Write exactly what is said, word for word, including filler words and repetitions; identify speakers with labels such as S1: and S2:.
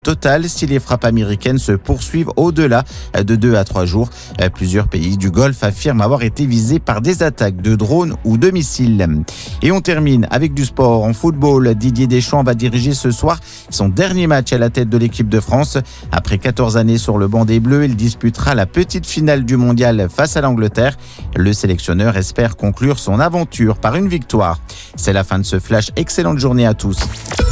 S1: Total si les frappes américaines se poursuivent au-delà de deux à trois jours. Plusieurs pays du Golfe affirment avoir été visés par des attaques de drones ou de missiles. Et on termine avec du sport. En football, Didier Deschamps va diriger ce soir son dernier match à la tête de l'équipe de France. Après quatorze années sur le banc des Bleus, il disputera la petite finale du mondial face à l'Angleterre. Le sélectionneur espère conclure son aventure par une victoire. C'est la fin de ce flash. Excellente journée à tous.